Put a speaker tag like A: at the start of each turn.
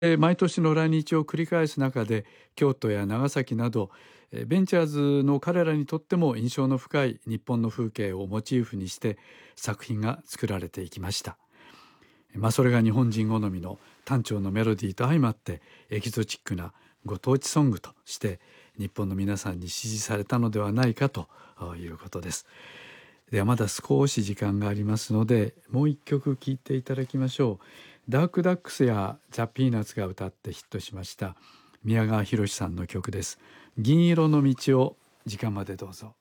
A: 毎年の来日を繰り返す中で、京都や長崎などベンチャーズの彼らにとっても印象の深い日本の風景をモチーフにして作品が作られていきました。それが日本人好みの単調のメロディーと相まってエキゾチックなご当地ソングとして日本の皆さんに支持されたのではないかということです。ではまだ少し時間がありますので、もう一曲聴いていただきましょう。ダークダックスやザ・ピーナッツが歌ってヒットしました宮川博さんの曲です。銀色の道を時間までどうぞ。